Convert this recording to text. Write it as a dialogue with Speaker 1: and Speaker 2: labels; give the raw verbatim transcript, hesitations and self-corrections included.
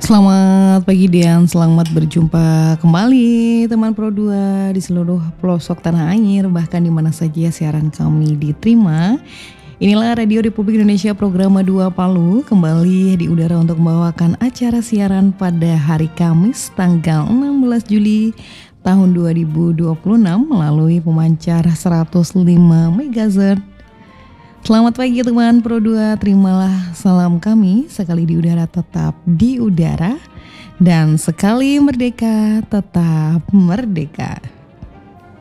Speaker 1: Selamat pagi dan selamat berjumpa kembali teman Pro dua di seluruh pelosok tanah air, bahkan di mana saja siaran kami diterima. Inilah Radio Republik Indonesia program dua Palu kembali di udara untuk membawakan acara siaran pada hari Kamis tanggal enam belas Juli tahun dua ribu dua puluh enam melalui pemancar seratus lima megahertz. Selamat pagi teman Pro dua, terimalah salam kami, sekali di udara tetap di udara, dan sekali merdeka tetap merdeka.